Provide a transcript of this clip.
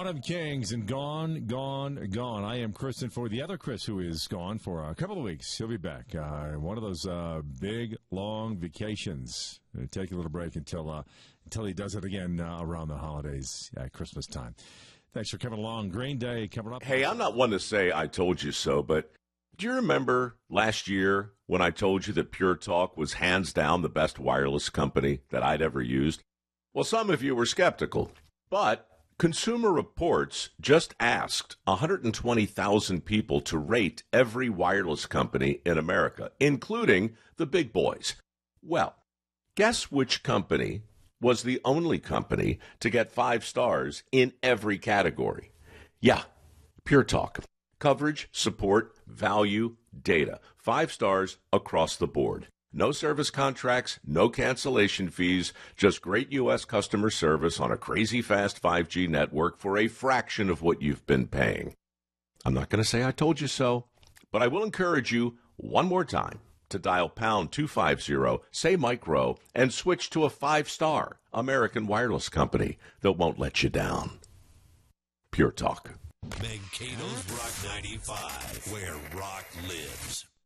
of Kings and gone. I am Chris, and for the other Chris who is gone for a couple of weeks, he'll be back. One of those big, long vacations. Take a little break until he does it again around the holidays at Christmas time. Thanks for coming along. Green Day coming up. Hey, I'm not one to say I told you so, but do you remember last year when I told you that Pure Talk was hands down the best wireless company that I'd ever used? Well, some of you were skeptical, but Consumer Reports just asked 120,000 people to rate every wireless company in America, including the big boys. Well, guess which company was the only company to get 5 stars in every category? Yeah, Pure Talk. Coverage, support, value, data. 5 stars across the board. No service contracts, no cancellation fees, just great U.S. customer service on a crazy fast 5G network for a fraction of what you've been paying. I'm not going to say I told you so, but I will encourage you one more time to dial pound 250, say Micro, and switch to a 5-star American wireless company that won't let you down. Pure Talk. Mankato's Rock 95, where rock lives.